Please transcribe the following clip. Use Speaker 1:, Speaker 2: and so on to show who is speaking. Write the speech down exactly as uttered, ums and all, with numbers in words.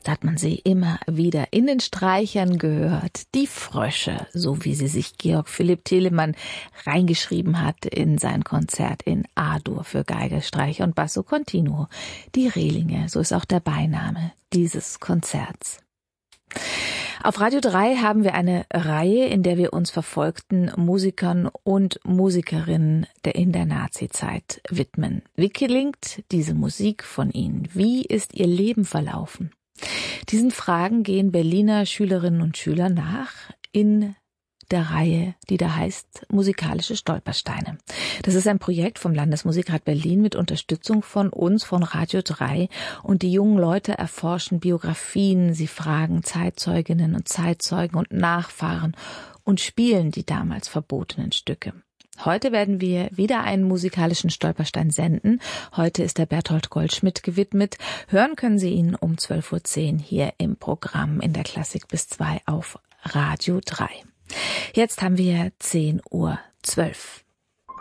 Speaker 1: Da hat man sie immer wieder in den Streichern gehört. Die Frösche, so wie sie sich Georg Philipp Telemann reingeschrieben hat in sein Konzert in A-Dur für Geige, Streicher und Basso Continuo. Die Rehlinge, so ist auch der Beiname dieses Konzerts. Auf Radio drei haben wir eine Reihe, in der wir uns verfolgten Musikern und Musikerinnen der in der Nazizeit widmen. Wie gelingt diese Musik von ihnen? Wie ist ihr Leben verlaufen? Diesen Fragen gehen Berliner Schülerinnen und Schüler nach in der Reihe, die da heißt Musikalische Stolpersteine. Das ist ein Projekt vom Landesmusikrat Berlin mit Unterstützung von uns, von Radio drei. Und die jungen Leute erforschen Biografien, sie fragen Zeitzeuginnen und Zeitzeugen und Nachfahren und spielen die damals verbotenen Stücke. Heute werden wir wieder einen musikalischen Stolperstein senden. Heute ist der Berthold Goldschmidt gewidmet. Hören können Sie ihn um zwölf Uhr zehn hier im Programm in der Klassik bis zwei auf Radio drei. Jetzt haben wir zehn Uhr zwölf.